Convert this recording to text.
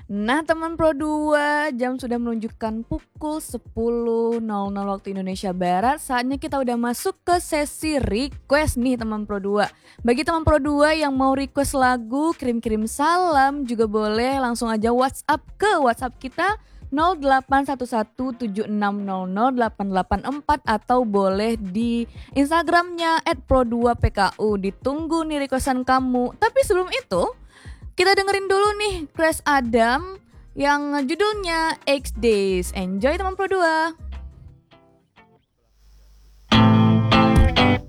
Nah teman Pro 2, jam sudah menunjukkan pukul 10.00 waktu Indonesia Barat. Saatnya kita udah masuk ke sesi request nih teman Pro 2. Bagi teman Pro 2 yang mau request lagu, kirim-kirim salam juga boleh, langsung aja WhatsApp ke WhatsApp kita 081176000884 atau boleh di Instagramnya @pro2pku. Ditunggu nih requestan kamu. Tapi sebelum itu, kita dengerin dulu nih Crash Adam yang judulnya X Days. Enjoy teman Pro 2.